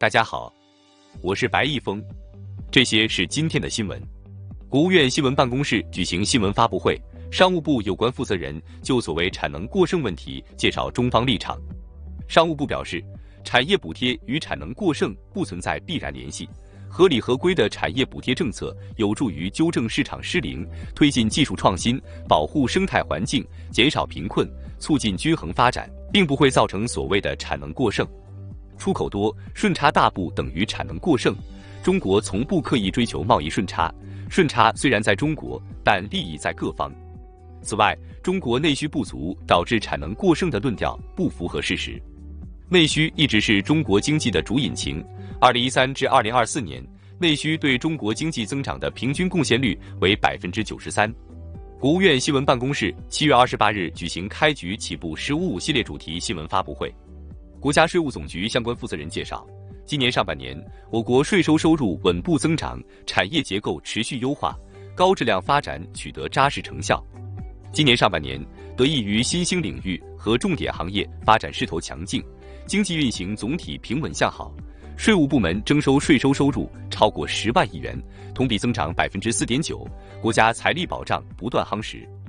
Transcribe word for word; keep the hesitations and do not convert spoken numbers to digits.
大家好，我是白毅峰，这些是今天的新闻。国务院新闻办公室举行新闻发布会，商务部有关负责人就所谓产能过剩问题介绍中方立场。商务部表示，产业补贴与产能过剩不存在必然联系，合理合规的产业补贴政策有助于纠正市场失灵，推进技术创新，保护生态环境，减少贫困，促进均衡发展，并不会造成所谓的产能过剩。出口多、顺差大不等于产能过剩，中国从不刻意追求贸易顺差，顺差虽然在中国，但利益在各方。此外，中国内需不足导致产能过剩的论调不符合事实。内需一直是中国经济的主引擎，二零一三至二零二四年，内需对中国经济增长的平均贡献率为百分之九十三。国务院新闻办公室七月二十八日举行开局起步“十五五”系列主题新闻发布会。国家税务总局相关负责人介绍，今年上半年，我国税收收入稳步增长，产业结构持续优化，高质量发展取得扎实成效。今年上半年，得益于新兴领域和重点行业发展势头强劲，经济运行总体平稳向好，税务部门征收税收收入超过十万亿元，同比增长百分之四点九，国家财力保障不断夯实。